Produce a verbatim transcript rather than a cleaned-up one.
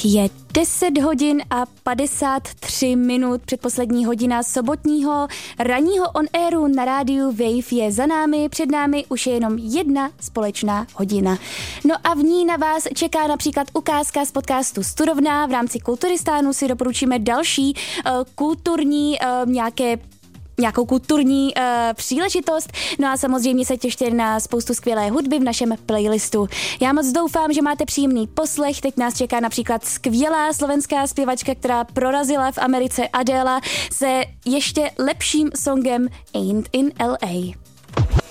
Je deset hodin a padesát tři minut, předposlední hodina sobotního ranního on-airu na rádiu Wave je za námi, před námi už je jenom jedna společná hodina. No a v ní na vás čeká například ukázka z podcastu Studovna, v rámci Kulturistánu si doporučíme další uh, kulturní uh, nějaké nějakou kulturní uh, příležitost. No a samozřejmě se těšte na spoustu skvělé hudby v našem playlistu. Já moc doufám, že máte příjemný poslech. Teď nás čeká například skvělá slovenská zpěvačka, která prorazila v Americe, Adela, se ještě lepším songem Ain't in L A.